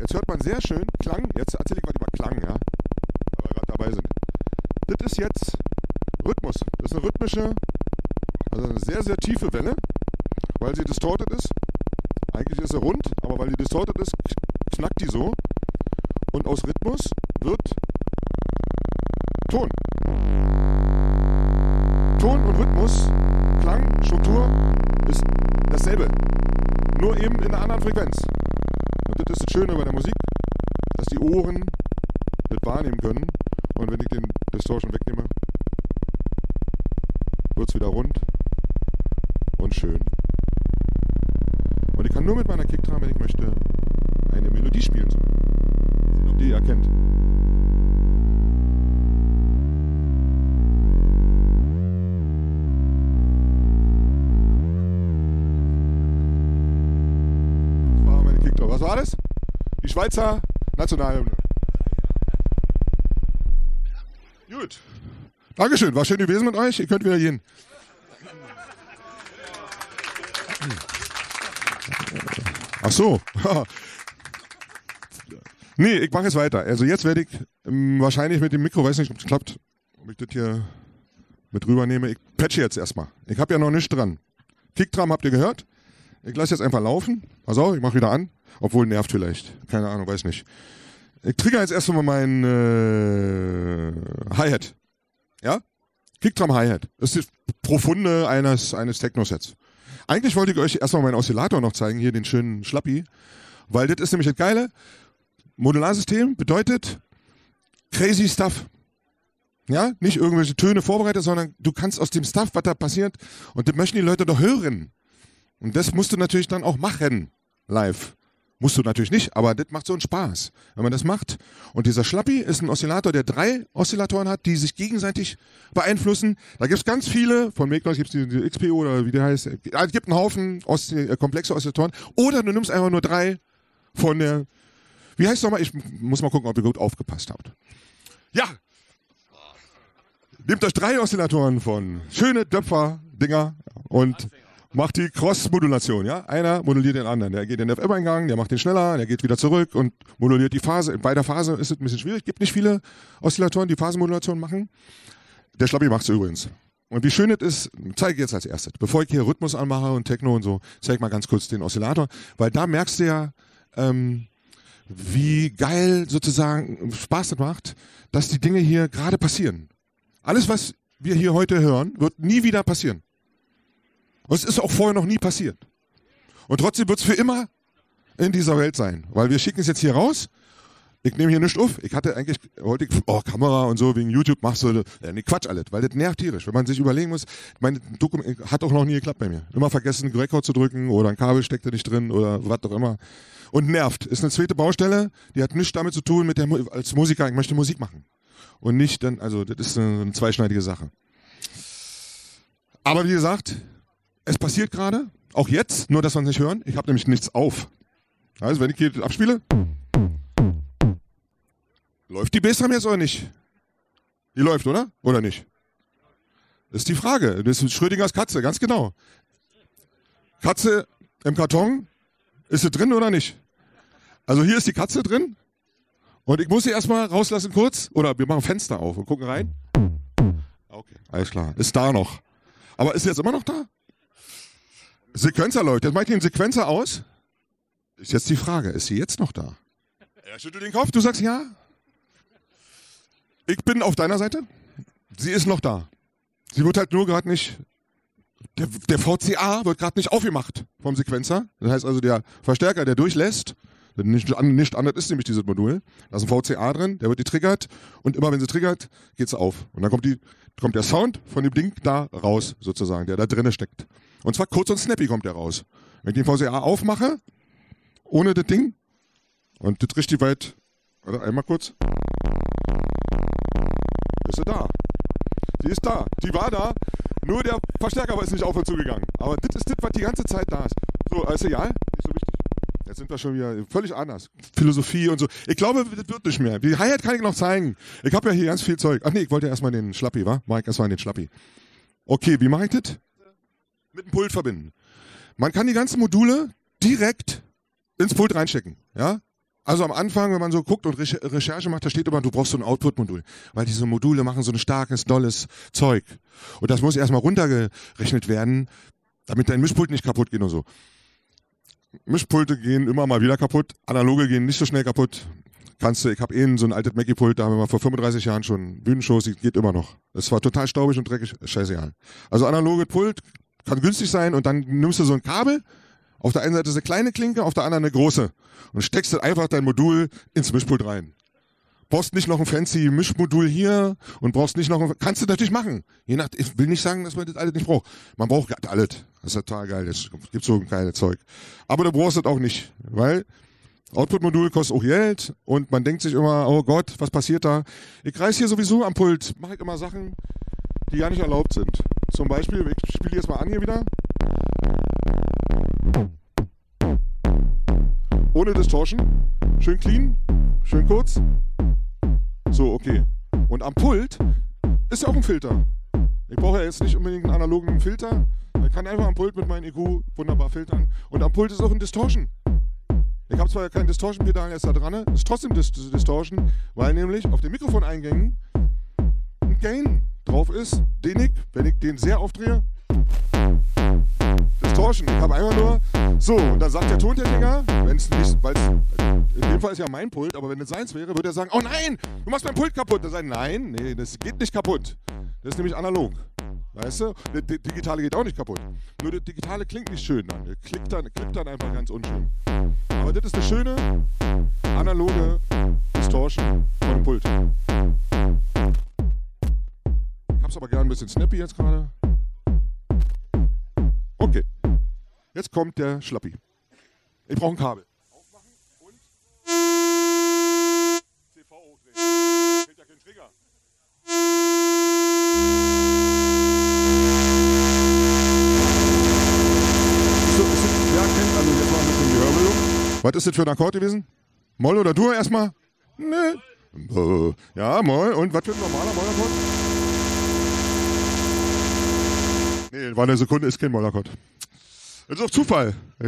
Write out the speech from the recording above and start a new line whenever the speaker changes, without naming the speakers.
Jetzt hört man sehr schön Klang. Jetzt erzähle ich was über Klang, ja. Weil wir gerade dabei sind. Das ist jetzt Rhythmus. Das ist eine rhythmische, also eine sehr, sehr tiefe Welle, weil sie distorted ist. Eigentlich ist sie rund, aber weil die distorted ist, knackt die so. Und aus Rhythmus wird Ton. Ton und Rhythmus, Klang, Struktur ist dasselbe. Nur eben in einer anderen Frequenz. Und das ist das Schöne bei der Musik, dass die Ohren das wahrnehmen können. Und wenn ich den Distortion wegnehme, wird es wieder rund und schön. Und ich kann nur mit meiner Kickdrum, wenn ich möchte, eine Melodie spielen. Ob die ihr erkennt. Das war meine Kickdrum. Was war das? Die Schweizer Nationalhymne. Gut. Dankeschön. War schön gewesen mit euch. Ihr könnt wieder gehen. Ach so. Nee, ich mache jetzt weiter. Also jetzt werde ich wahrscheinlich mit dem Mikro, weiß nicht, ob es klappt, ob ich das hier mit rübernehme. Ich patche jetzt erstmal. Ich habe ja noch nichts dran. Kickdrum habt ihr gehört. Ich lasse jetzt einfach laufen. Pass auf, ich mache wieder an. Obwohl nervt vielleicht. Keine Ahnung, weiß nicht. Ich trigger jetzt erstmal meinen Hi-Hat. Ja? Kickdrum Hi-Hat. Das ist die Profunde eines Techno-Sets. Eigentlich wollte ich euch erstmal meinen Oszillator noch zeigen, hier den schönen Schlappi. Weil das ist nämlich das Geile. Modularsystem bedeutet crazy stuff. Ja, nicht irgendwelche Töne vorbereitet, sondern du kannst aus dem Stuff, was da passiert, und das möchten die Leute doch hören. Und das musst du natürlich dann auch machen, live. Musst du natürlich nicht, aber das macht so einen Spaß, wenn man das macht. Und dieser Schlappi ist ein Oszillator, der 3 Oszillatoren hat, die sich gegenseitig beeinflussen. Da gibt es ganz viele, von Makenos gibt es die XPO oder wie der heißt. Es gibt einen Haufen komplexe Oszillatoren. Oder du nimmst einfach nur 3 von der... Wie heißt es nochmal? Ich muss mal gucken, ob ihr gut aufgepasst habt. Ja! Nehmt euch 3 Oszillatoren von schöne Döpfer-Dinger und macht die Cross-Modulation. Ja? Einer moduliert den anderen. Der geht in den FM-Eingang, der macht den schneller, der geht wieder zurück und moduliert die Phase. Bei der Phase ist es ein bisschen schwierig. Es gibt nicht viele Oszillatoren, die Phasenmodulation machen. Der Schlappi macht es übrigens. Und wie schön es ist, zeige ich jetzt als erstes. Bevor ich hier Rhythmus anmache und Techno und so, zeige ich mal ganz kurz den Oszillator. Weil da merkst du ja, wie geil sozusagen Spaß das macht, dass die Dinge hier gerade passieren. Alles, was wir hier heute hören, wird nie wieder passieren. Und es ist auch vorher noch nie passiert. Und trotzdem wird es für immer in dieser Welt sein. Weil wir schicken es jetzt hier raus. Ich nehme hier nichts auf. Ich hatte eigentlich, wollte ich, Kamera und so, wegen YouTube, machst du, nee, Quatsch alles. Weil das nervt tierisch. Wenn man sich überlegen muss, mein Dokument hat auch noch nie geklappt bei mir. Immer vergessen, Record zu drücken oder ein Kabel steckte nicht drin oder was auch immer. Und nervt. Ist eine zweite Baustelle, die hat nichts damit zu tun mit der, als Musiker, ich möchte Musik machen. Und nicht dann, also das ist eine zweischneidige Sache. Aber wie gesagt, es passiert gerade, auch jetzt, nur dass wir es nicht hören. Ich habe nämlich nichts auf. Also wenn ich hier abspiele, läuft die Bassdrum jetzt oder nicht? Die läuft, oder? Oder nicht? Das ist die Frage. Das ist Schrödingers Katze, ganz genau. Katze im Karton, ist sie drin oder nicht? Also hier ist die Katze drin. Und ich muss sie erstmal rauslassen kurz. Oder wir machen Fenster auf und gucken rein. Okay, alles klar. Ist da noch. Aber ist sie jetzt immer noch da? Sequenzer läuft. Jetzt mache ich den Sequenzer aus. Ist jetzt die Frage, ist sie jetzt noch da? Er schüttelt den Kopf, du sagst ja. Ich bin auf deiner Seite. Sie ist noch da. Sie wird halt nur gerade nicht... Der VCA wird gerade nicht aufgemacht vom Sequenzer. Das heißt also, der Verstärker, der durchlässt, nicht anders ist nämlich dieses Modul. Da ist ein VCA drin, der wird getriggert und immer wenn sie triggert, geht es auf. Und dann kommt der Sound von dem Ding da raus, sozusagen, der da drinnen steckt. Und zwar kurz und snappy kommt der raus. Wenn ich den VCA aufmache, ohne das Ding, und das richtig weit, warte, einmal kurz. Ist sie da? Sie ist da. Die war da. Nur der Verstärker ist nicht auf und zugegangen. Aber das ist das, was die ganze Zeit da ist. So, ist egal. Nicht so wichtig. Jetzt sind wir schon wieder völlig anders. Philosophie und so. Ich glaube, das wird nicht mehr. Die Hi-Hat kann ich noch zeigen. Ich habe ja hier ganz viel Zeug. Ach nee, ich wollte erstmal den Schlappi, wa? Mach ich erstmal den Schlappi. Okay, wie mache ich das? Mit dem Pult verbinden. Man kann die ganzen Module direkt ins Pult reinstecken. Ja? Also am Anfang, wenn man so guckt und Recherche macht, da steht immer, du brauchst so ein Output-Modul. Weil diese Module machen so ein starkes, dolles Zeug. Und das muss erstmal runtergerechnet werden, damit dein Mischpult nicht kaputt geht und so. Mischpulte gehen immer mal wieder kaputt, analoge gehen nicht so schnell kaputt. Ich habe so ein altes Mackie-Pult, da haben wir mal vor 35 Jahren schon Bühnenshows, die geht immer noch. Es war total staubig und dreckig, scheißegal. Also analoge Pult kann günstig sein und dann nimmst du so ein Kabel, auf der einen Seite ist eine kleine Klinke, auf der anderen eine große und steckst dann einfach dein Modul ins Mischpult rein. Brauchst nicht noch ein fancy Mischmodul hier und brauchst nicht noch kannst du natürlich machen. Ich will nicht sagen, dass man das alles nicht braucht. Man braucht alles. Das ist total geil. Es gibt so ein geiles Zeug. Aber du brauchst das auch nicht, weil Output-Modul kostet auch Geld und man denkt sich immer, oh Gott, was passiert da? Ich reiß hier sowieso am Pult, mache ich immer Sachen, die gar nicht erlaubt sind. Zum Beispiel, ich spiele jetzt mal an hier wieder. Ohne Distortion. Schön clean, schön kurz. So, okay. Und am Pult ist ja auch ein Filter. Ich brauche ja jetzt nicht unbedingt einen analogen Filter. Ich kann einfach am Pult mit meinem EQ wunderbar filtern. Und am Pult ist auch ein Distortion. Ich habe zwar kein Distortion-Pedal jetzt da dran, ist trotzdem Distortion, weil nämlich auf den Mikrofoneingängen ein Gain drauf ist, den ich, wenn ich den sehr aufdrehe, Distortion. Ich habe einfach nur, so, und dann sagt der Tontechniker, wenn es nicht, weil in dem Fall ist ja mein Pult, aber wenn es seins wäre, würde er sagen, oh nein, du machst mein Pult kaputt. Er sagt, nein, nee, das geht nicht kaputt. Das ist nämlich analog. Weißt du? Das Digitale geht auch nicht kaputt. Nur das Digitale klingt nicht schön dann. Klippt dann einfach ganz unschön. Aber das ist eine schöne, analoge Distortion von dem Pult. Ich hab's aber gern ein bisschen snappy jetzt gerade. Okay. Jetzt kommt der Schlappi. Ich brauche ein Kabel. Aufmachen und CV hochdrehen. Da fehlt ja kein Trigger. Also jetzt mal ein bisschen die Hörbildung. Was ist das für ein Akkord gewesen? Moll oder Dur erstmal? Ne. Ja, Moll. Und was für ein normaler Mollakkord? Nee, war eine Sekunde, ist kein Mollakkord. Das ist auf Zufall.